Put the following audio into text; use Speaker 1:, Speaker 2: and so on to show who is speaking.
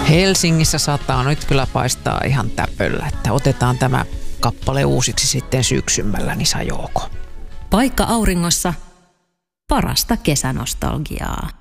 Speaker 1: Helsingissä sataa, nyt kyllä paistaa ihan täpöllä, että otetaan tämä kappale uusiksi sitten syksymällä, niin sajooko.
Speaker 2: Paikka auringossa, parasta kesänostalgiaa.